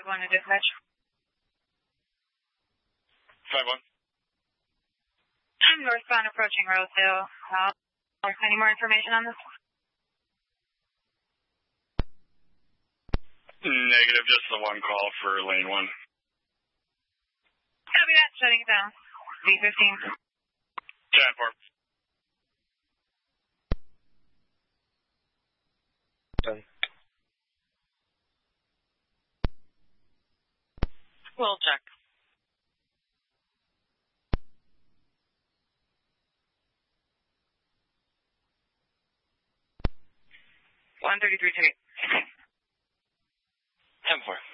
5-1 to dispatch. 5-1. Northbound approaching Rosedale. Any more information on this? Negative, just the one call for lane 1. Copy that, shutting it down. V15. 10-4. Done. We'll check. $133 ticket. 10-4.